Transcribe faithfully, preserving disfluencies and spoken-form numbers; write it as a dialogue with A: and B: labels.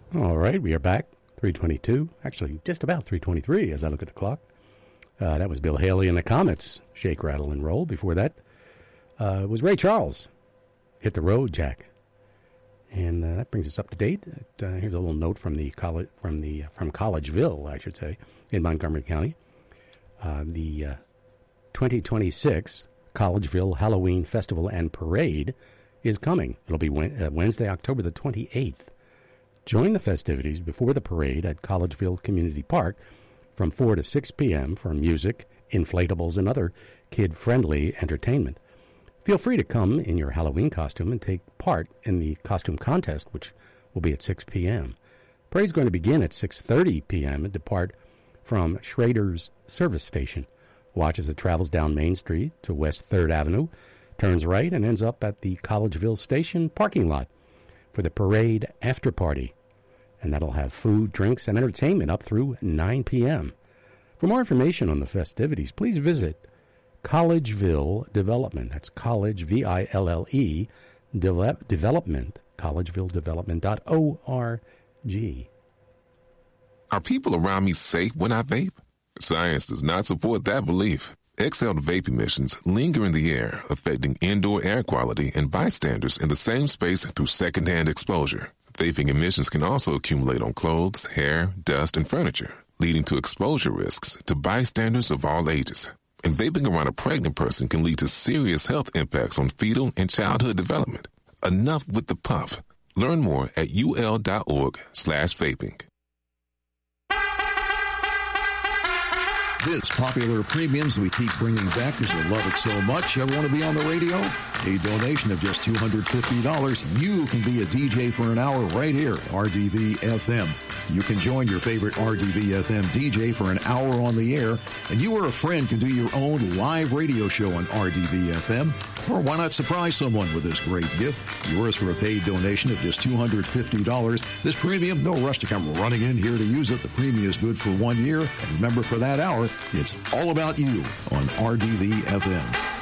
A: All right, we are back. three twenty-two. Actually, just about three twenty-three as I look at the clock. Uh, that was Bill Haley and the Comets. Shake, Rattle, and Roll. Before that uh, was Ray Charles. Hit the Road, Jack. And uh, that brings us up to date. Uh, here's a little note from the college, from the from Collegeville, I should say, in Montgomery County. Uh, the uh, twenty twenty-six Collegeville Halloween Festival and Parade is coming. It'll be uh, Wednesday, October the twenty-eighth. Join the festivities before the parade at Collegeville Community Park from four to six p.m. for music, inflatables, and other kid-friendly entertainment. Feel free to come in your Halloween costume and take part in the costume contest, which will be at six p.m. Parade is going to begin at six thirty p.m. and depart from Schrader's Service Station. Watch as it travels down Main Street to West third Avenue, turns right, and ends up at the Collegeville Station parking lot for the parade after party. And that'll have food, drinks, and entertainment up through nine p.m. For more information on the festivities, please visit Collegeville Development. That's College, V I L L E, de- Development, collegeville development dot org.
B: Are people around me safe when I vape? Science does not support that belief. Exhaled vape emissions linger in the air, affecting indoor air quality and bystanders in the same space through secondhand exposure. Vaping emissions can also accumulate on clothes, hair, dust, and furniture, leading to exposure risks to bystanders of all ages. And vaping around a pregnant person can lead to serious health impacts on fetal and childhood development. Enough with the puff. Learn more at ul.org slash vaping.
C: This popular premiums we keep bringing back because we love it so much. Ever want to be on the radio? A donation of just two hundred fifty dollars. You can be a D J for an hour right here at R D V F M. You can join your favorite R D V F M D J for an hour on the air, and you or a friend can do your own live radio show on R D V F M. Or why not surprise someone with this great gift? Yours for a paid donation of just two hundred fifty dollars. This premium, no rush to come running in here to use it. The premium is good for one year. And remember, for that hour, it's all about you on R D V F M.